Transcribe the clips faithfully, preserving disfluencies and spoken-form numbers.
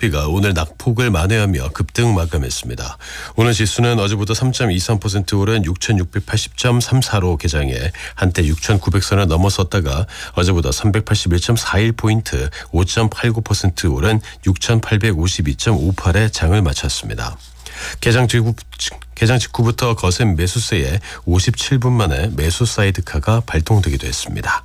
코스피가 오늘 낙폭을 만회하며 급등 마감했습니다. 오늘 지수는 어제보다 삼 점 이삼 퍼센트 오른 육천육백팔십 점 삼사로 개장해 한때 육천구백 선을 넘어섰다가 어제보다 삼백팔십일 점 사일 포인트 오 점 팔구 퍼센트 오른 육천팔백오십이 점 오팔에 장을 마쳤습니다. 개장 직후, 개장 직후부터 거센 매수세에 오십칠 분 만에 매수 사이드카가 발동되기도 했습니다.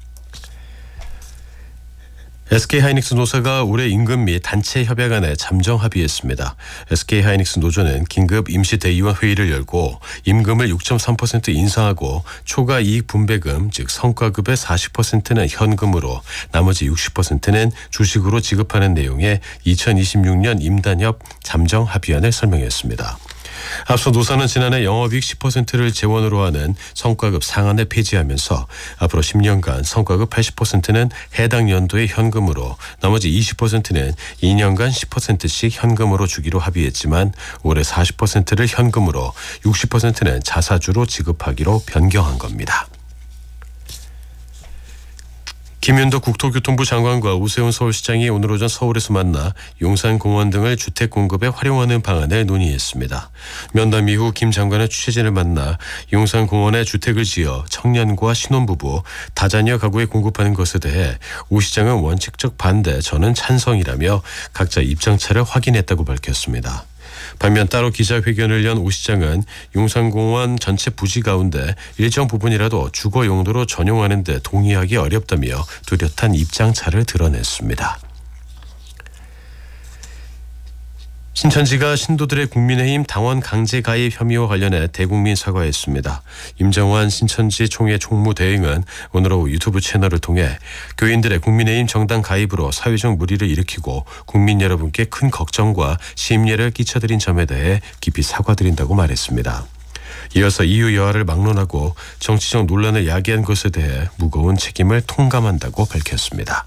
에스케이하이닉스 노사가 올해 임금 및 단체 협약안에 잠정 합의했습니다. 에스케이하이닉스 노조는 긴급 임시대의원 회의를 열고 임금을 육 점 삼 퍼센트 인상하고 초과 이익 분배금 즉 성과급의 사십 퍼센트는 현금으로 나머지 육십 퍼센트는 주식으로 지급하는 내용의 이천이십육 년 임단협 잠정 합의안을 설명했습니다. 앞서 노사는 지난해 영업이익 십 퍼센트를 재원으로 하는 성과급 상한을 폐지하면서 앞으로 십 년간 성과급 팔십 퍼센트는 해당 연도의 현금으로 나머지 이십 퍼센트는 이 년간 십 퍼센트씩 현금으로 주기로 합의했지만 올해 사십 퍼센트를 현금으로 육십 퍼센트는 자사주로 지급하기로 변경한 겁니다. 김윤도 국토교통부 장관과 오세훈 서울시장이 오늘 오전 서울에서 만나 용산공원 등을 주택 공급에 활용하는 방안을 논의했습니다. 면담 이후 김 장관은 취재진을 만나 용산공원에 주택을 지어 청년과 신혼부부, 다자녀 가구에 공급하는 것에 대해 오 시장은 원칙적 반대, 저는 찬성이라며 각자 입장차를 확인했다고 밝혔습니다. 반면 따로 기자회견을 연 오 시장은 용산공원 전체 부지 가운데 일정 부분이라도 주거 용도로 전용하는 데 동의하기 어렵다며 뚜렷한 입장차를 드러냈습니다. 신천지가 신도들의 국민의힘 당원 강제 가입 혐의와 관련해 대국민 사과했습니다. 임정환 신천지 총회 총무대행은 오늘 오후 유튜브 채널을 통해 교인들의 국민의힘 정당 가입으로 사회적 무리를 일으키고 국민 여러분께 큰 걱정과 심려를 끼쳐드린 점에 대해 깊이 사과드린다고 말했습니다. 이어서 이유 여하를 막론하고 정치적 논란을 야기한 것에 대해 무거운 책임을 통감한다고 밝혔습니다.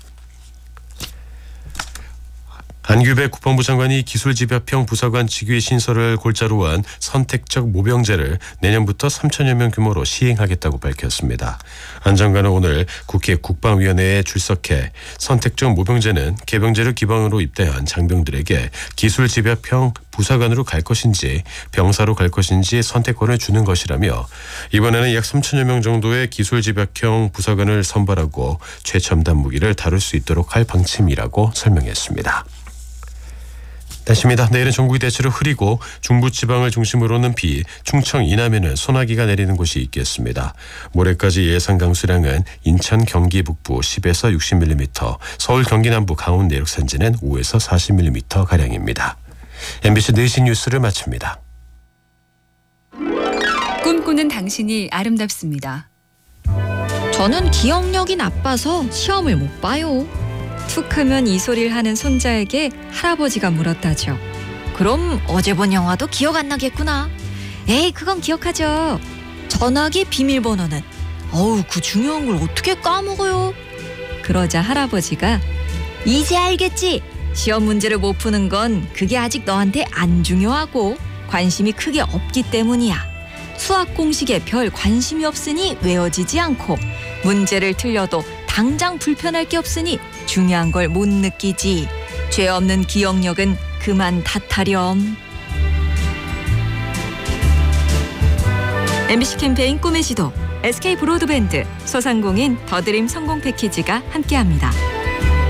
안규백 국방부 장관이 기술집약형 부사관 직위 신설을 골자로 한 선택적 모병제를 내년부터 삼천여 명 규모로 시행하겠다고 밝혔습니다. 안 장관은 오늘 국회 국방위원회에 출석해 선택적 모병제는 개병제를 기반으로 입대한 장병들에게 기술집약형 부사관으로 갈 것인지 병사로 갈 것인지 선택권을 주는 것이라며 이번에는 약 삼천여 명 정도의 기술집약형 부사관을 선발하고 최첨단 무기를 다룰 수 있도록 할 방침이라고 설명했습니다. 날씨입니다. 내일은 전국이 대체로 흐리고 중부지방을 중심으로는 비, 충청 이남에는 소나기가 내리는 곳이 있겠습니다. 모레까지 예상 강수량은 인천 경기 북부 십에서 육십 밀리미터, 서울 경기 남부 강원 내륙 산지는 오에서 사십 밀리미터 가량입니다. 엠비씨 네 시 뉴스를 마칩니다. 꿈꾸는 당신이 아름답습니다. 저는 기억력이 나빠서 시험을 못 봐요. 툭하면 이 소리를 하는 손자에게 할아버지가 물었다죠. 그럼 어제 본 영화도 기억 안 나겠구나. 에이, 그건 기억하죠. 전화기 비밀번호는 어우, 그 중요한 걸 어떻게 까먹어요. 그러자 할아버지가 이제 알겠지. 시험 문제를 못 푸는 건 그게 아직 너한테 안 중요하고 관심이 크게 없기 때문이야. 수학 공식에 별 관심이 없으니 외워지지 않고 문제를 틀려도 당장 불편할 게 없으니 중요한 걸 못 느끼지. 죄 없는 기억력은 그만 탓하렴. 엠비씨 캠페인 꿈의 지도, 에스케이 브로드밴드, 소상공인 더드림 성공 패키지가 함께합니다.